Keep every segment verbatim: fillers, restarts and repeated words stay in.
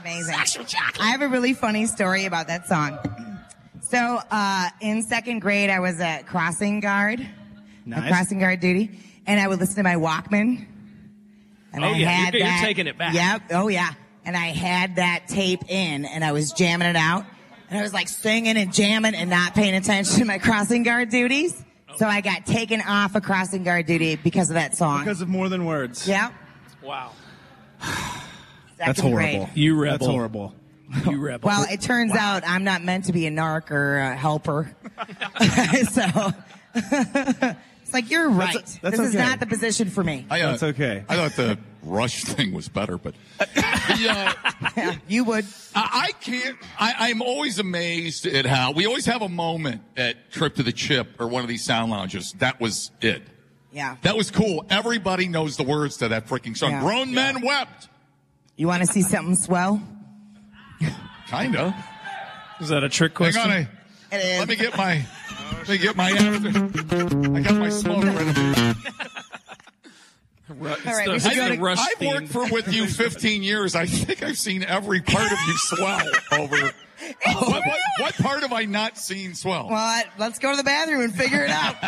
amazing. I have a really funny story about that song. So, uh, in second grade, I was at crossing guard, nice. crossing guard duty, and I would listen to my Walkman. And oh, I yeah, had you're, that, you're taking it back. Yep, oh, yeah. And I had that tape in, and I was jamming it out. And I was like singing and jamming and not paying attention to my crossing guard duties. So I got taken off of crossing guard duty because of that song. Because of More Than Words. Yep. Wow. That's horrible. Grade. You rebel. That's horrible. You rebel. Well, it turns wow. out I'm not meant to be a narc or a helper. So it's like, you're right. That's, that's this okay. is not the position for me. I, uh, that's okay. I thought the Rush thing was better, but the, uh, yeah, you would. I, I can't. I, I'm always amazed at how we always have a moment at Trip to the Chip or one of these sound lounges. That was it. Yeah. That was cool. Everybody knows the words to that freaking song. Yeah. Grown yeah. men wept. You want to see something swell? Kinda. Is that a trick question? Hang on, I, it is. Let me get my. Let me get my. I got my smoke ready. All right, the, the, I, the Rush I've theme. worked for with you fifteen years. I think I've seen every part of you swell over. What, what, what part have I not seen swell? Well, I, let's go to the bathroom and figure it out.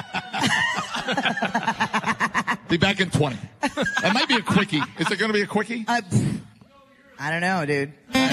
Be back in twenty. That might be a quickie. Is it going to be a quickie? Uh, I don't know, dude.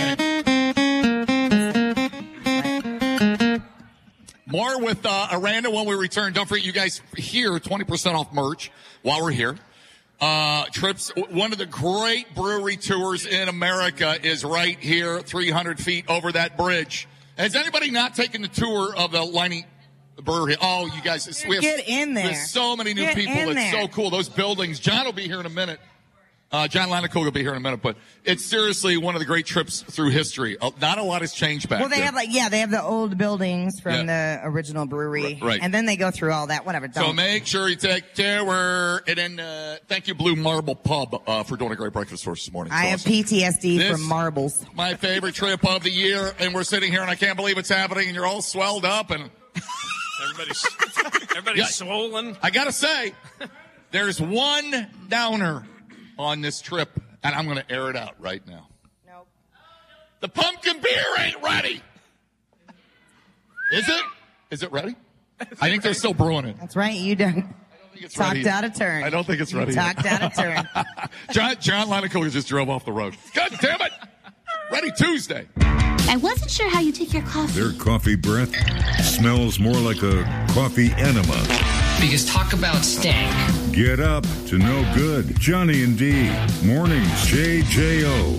More with uh, Aranda when we return. Don't forget, you guys here, twenty percent off merch while we're here. Uh, trips, one of the great brewery tours in America is right here, three hundred feet over that bridge. Has anybody not taken the tour of the Liney Brewery? Oh, you guys, we have, get in there. There's so many new get people. It's there. so cool. Those buildings. John will be here in a minute. Uh, John Lanicoe will be here in a minute, but it's seriously one of the great trips through history. Uh, not a lot has changed back Well, they there. have like, yeah, they have the old buildings from Yeah. the original brewery. R- right. And then they go through all that, whatever. Don't. So make sure you take tour. And then, uh, thank you, Blue Marble Pub, uh, for doing a great breakfast for us this morning. I So have awesome. P T S D This- from marbles. My favorite trip of the year, and we're sitting here, and I can't believe it's happening, and you're all swelled up, and Everybody's, everybody's Yeah. swollen. I gotta say, there's one downer on this trip, and I'm gonna air it out right now. Nope. The pumpkin beer ain't ready. Is it? Is it ready? I think they're still brewing it. That's right. You done I don't think it's talked ready. out of turn. I don't think it's You ready. talked yet. out of turn. John, John Lanicoe just drove off the road. God damn it! Ready Tuesday. I wasn't sure how you take your coffee. Their coffee breath smells more like a coffee enema. Because talk about stank. Get up to no good. Johnny and D. Mornings. J J O.